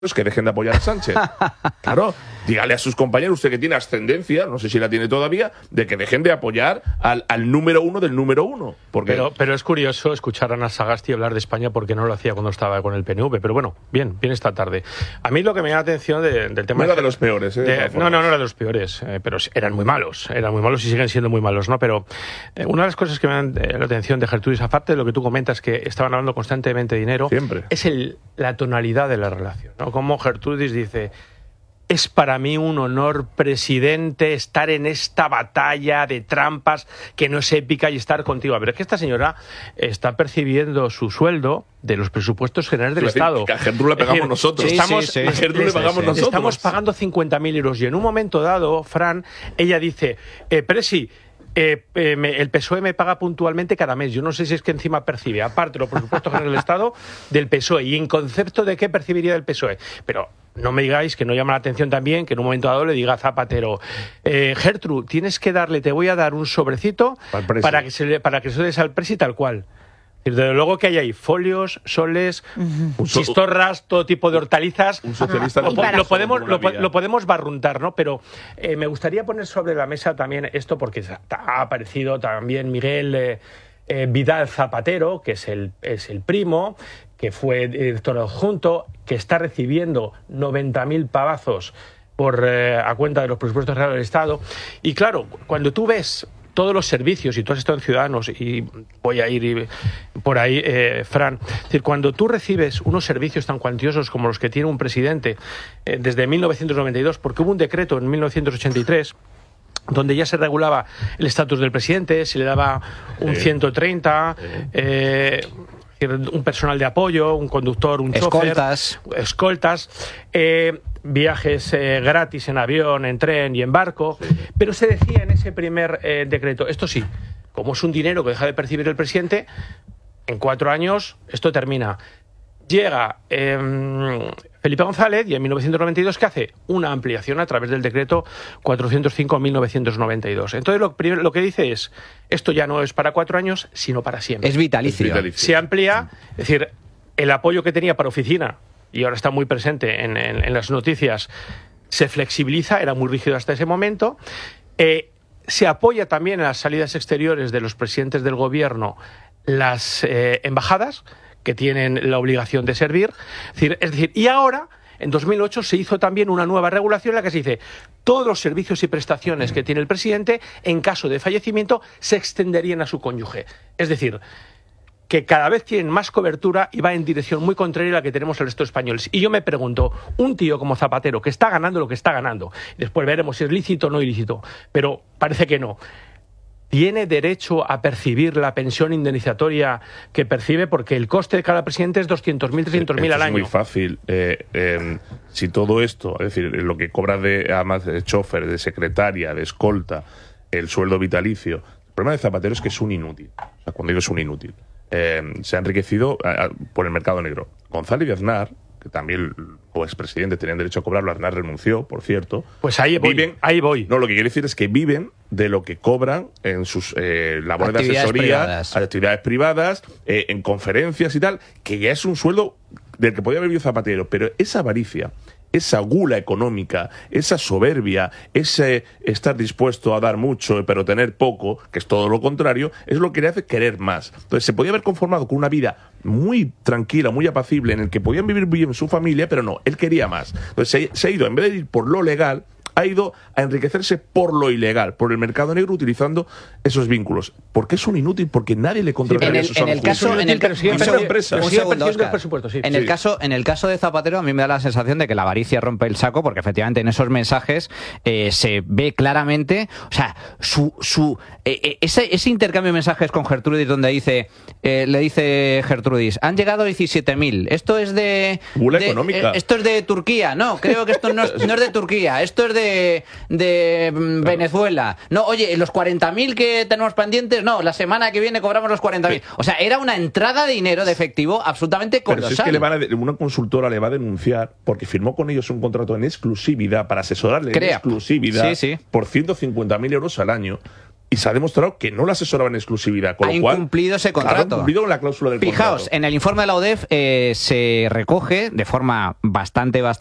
que dejen de apoyar a Sánchez. Claro, dígale a sus compañeros, usted que tiene ascendencia, no sé si la tiene todavía, de que dejen de apoyar al número uno del número uno. Porque... Pero es curioso escuchar a Ana Sagasti hablar de España porque no lo hacía cuando estaba con el PNV. Pero bueno, bien esta tarde. A mí lo que me llama la atención del tema... No era de los peores, no era de los peores, pero eran muy malos y siguen siendo muy malos, ¿no? Pero una de las cosas que me llaman la atención de Gertrudis, aparte de lo que tú comentas, que estaban hablando constantemente de dinero, siempre, es la tonalidad de la relación, ¿no? Como Gertrudis dice: es para mí un honor, presidente, estar en esta batalla de trampas que no es épica y estar contigo. Pero es que esta señora está percibiendo su sueldo de los presupuestos generales del Estado. Que a Gertrudis le pagamos nosotros. Estamos pagando 50.000 euros y en un momento dado, Fran, ella dice: Presi, el PSOE me paga puntualmente cada mes. Yo no sé si es que encima percibe, aparte los presupuestos generales del Estado, del PSOE. Y en concepto de qué percibiría del PSOE. Pero no me digáis que no llama la atención también que en un momento dado le diga a Zapatero: Gertrude, tienes que te voy a dar un sobrecito para que se lo des al presi tal cual. Desde luego que hay ahí folios, soles, chistorras, todo tipo de hortalizas. Un socialista lo podemos barruntar, ¿no? Pero me gustaría poner sobre la mesa también esto, porque ha aparecido también Miguel Vidal Zapatero, que es el primo, que fue director adjunto, que está recibiendo 90.000 pavazos a cuenta de los presupuestos reales del Estado. Y claro, cuando tú ves todos los servicios, y tú has estado en Ciudadanos, y voy a ir por ahí, Fran, es decir, cuando tú recibes unos servicios tan cuantiosos como los que tiene un presidente desde 1992, porque hubo un decreto en 1983 donde ya se regulaba el estatus del presidente, se le daba un 130, un personal de apoyo, un conductor, un chofer, escoltas, viajes gratis en avión, en tren y en barco, pero se decía en ese primer decreto, esto sí, como es un dinero que deja de percibir el presidente, en 4 años esto termina. Llega Felipe González y en 1992 ¿qué hace? Una ampliación a través del decreto 405/1992. Entonces lo que dice es: esto ya no es para 4 años, sino para siempre. Es vitalicio. Se amplía, es decir, el apoyo que tenía para oficina, y ahora está muy presente en las noticias, se flexibiliza, era muy rígido hasta ese momento. Se apoya también en las salidas exteriores de los presidentes del gobierno las embajadas, que tienen la obligación de servir. Es decir, y ahora, en 2008, se hizo también una nueva regulación en la que se dice: todos los servicios y prestaciones que tiene el presidente, en caso de fallecimiento, se extenderían a su cónyuge. Es decir, que cada vez tienen más cobertura y va en dirección muy contraria a la que tenemos el resto de españoles. Y yo me pregunto, un tío como Zapatero, que está ganando lo que está ganando, después veremos si es lícito o no ilícito, pero parece que no, ¿tiene derecho a percibir la pensión indemnizatoria que percibe? Porque el coste de cada presidente es 200.000, 300.000 al año. Es muy fácil. Si todo esto, es decir, lo que cobra además de chofer, de secretaria, de escolta, el sueldo vitalicio, el problema de Zapatero es que es un inútil. O sea, cuando digo es un inútil, se ha enriquecido por el mercado negro. González y Aznar, que también como expresidente tenían derecho a cobrarlo, Aznar renunció, por cierto. Pues ahí voy. No, lo que quiere decir es que viven de lo que cobran en sus labores de asesoría, actividades privadas, en conferencias y tal, que ya es un sueldo del que podía haber vivido Zapatero, pero esa avaricia, esa gula económica, esa soberbia, ese estar dispuesto a dar mucho pero tener poco, que es todo lo contrario, es lo que le hace querer más. Entonces se podía haber conformado con una vida muy tranquila, muy apacible, en el que podían vivir bien su familia, pero no, él quería más. Entonces se ha ido, en vez de ir por lo legal, ha ido a enriquecerse por lo ilegal, por el mercado negro, utilizando esos vínculos. ¿Por qué es un inútil? Porque nadie le contrataría sus anuncios. En el caso de Zapatero, a mí me da la sensación de que la avaricia rompe el saco, porque efectivamente en esos mensajes se ve claramente, o sea, ese intercambio de mensajes con Gertrudis, donde le dice Gertrudis: han llegado 17.000, esto es de económica. Esto es de Turquía, no, creo que esto no es de Turquía, esto es de Venezuela. No, oye, los 40.000 que tenemos pendientes, no, la semana que viene cobramos los 40.000. Sí. O sea, era una entrada de dinero de efectivo absolutamente colosal. Pero si es que una consultora le va a denunciar porque firmó con ellos un contrato en exclusividad para asesorarle en exclusividad por 150.000 euros al año. y se ha demostrado que no lo asesoraba en exclusividad. Con ha lo cual, incumplido ese contrato. Ha incumplido la cláusula del contrato. Fijaos, en el informe de la UDEF se recoge de forma bastante